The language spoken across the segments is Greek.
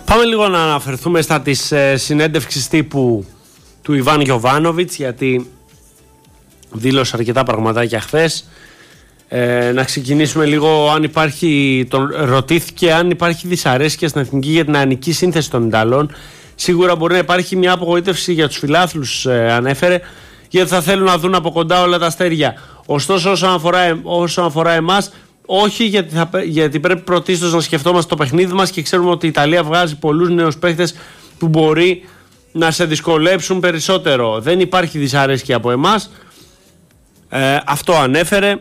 Πάμε λίγο να αναφερθούμε στα της συνέντευξης τύπου του Ιβάν Γιοβάνοβιτς, γιατί δήλωσε αρκετά πραγματάκια χθες. Να ξεκινήσουμε λίγο αν υπάρχει, ρωτήθηκε αν υπάρχει δυσαρέσκεια στην εθνική για την νεανική σύνθεση των Ιταλών. Σίγουρα μπορεί να υπάρχει μια απογοήτευση για τους φιλάθλους, ανέφερε, γιατί θα θέλουν να δουν από κοντά όλα τα αστέρια. Ωστόσο, όσον αφορά εμάς, όχι, γιατί πρέπει πρωτίστως να σκεφτόμαστε το παιχνίδι μας και ξέρουμε ότι η Ιταλία βγάζει πολλούς νέους παίχτες που μπορεί να σε δυσκολέψουν περισσότερο. Δεν υπάρχει δυσαρέσκεια από εμάς. Αυτό ανέφερε.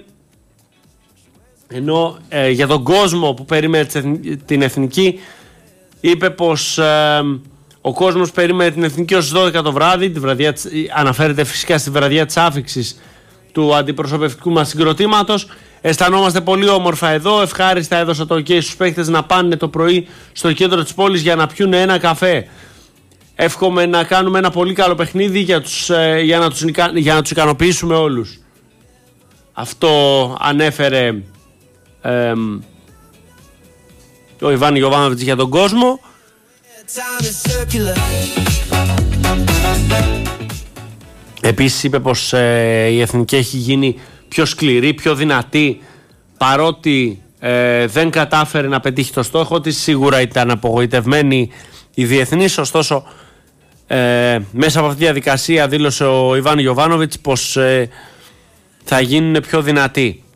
Ενώ για τον κόσμο που περίμενε την εθνική, είπε πως ο κόσμος περίμενε την εθνική ως 12 το βράδυ. Αναφέρεται φυσικά στη βραδιά της άφιξης του αντιπροσωπευτικού μας συγκροτήματος. Αισθανόμαστε πολύ όμορφα εδώ. Ευχάριστα έδωσα το OK στους παίχτες να πάνε το πρωί στο κέντρο της πόλης για να πιούν ένα καφέ. Εύχομαι να κάνουμε ένα πολύ καλό παιχνίδι για να τους ικανοποιήσουμε όλους. Αυτό ανέφερε ο Ιβάν Γιοβάνοβιτς για τον κόσμο. Επίσης είπε πως η εθνική έχει γίνει πιο σκληρή, πιο δυνατή, παρότι δεν κατάφερε να πετύχει το στόχο της. Σίγουρα ήταν απογοητευμένη η διεθνής, ωστόσο μέσα από αυτή τη διαδικασία δήλωσε ο Ιβάν Γιοβάνοβιτς πως θα γίνουν πιο δυνατοί.